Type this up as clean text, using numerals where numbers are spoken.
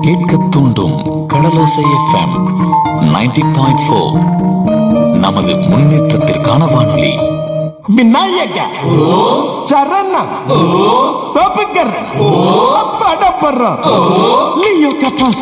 கேட்க தூண்டும் கடலோசை எஃப்எம் 90.4. நமது முன்னேற்றத்திற்கான வானொலி. விநாயக சரணம் தோப்புக்கர் படப்பற லியோ கபாஸ்